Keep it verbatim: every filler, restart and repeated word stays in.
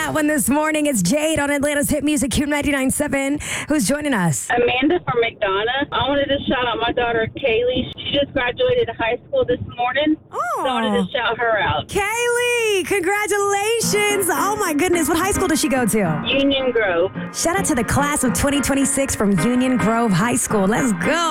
that one this morning. It's Jade on Atlanta's Hit Music Q ninety-nine point seven. Who's joining us? Amanda from McDonough. I wanted to shout out my daughter, Kaylee. She just graduated high school this morning. Oh. So I wanted to shout her out. Kaylee, congratulations. Oh, my goodness. What high school does she go to? Union Grove. Shout out to the class of twenty twenty-six from Union Grove High School. Let's go.